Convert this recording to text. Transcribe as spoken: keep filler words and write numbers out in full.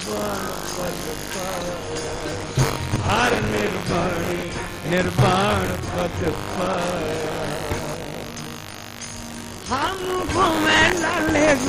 निर्वाण पद पाया, हर निर्वाणी निर्वाण पद पाया। हम घूमे लाले